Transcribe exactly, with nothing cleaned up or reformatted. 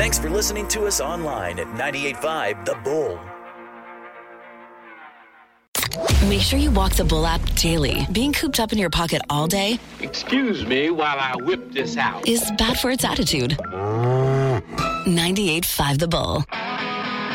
Thanks for listening to us online at ninety-eight point five The Bull. Make sure you walk the Bull app daily. Being cooped up in your pocket all day, excuse me while I whip this out, is bad for its attitude. ninety-eight point five The Bull.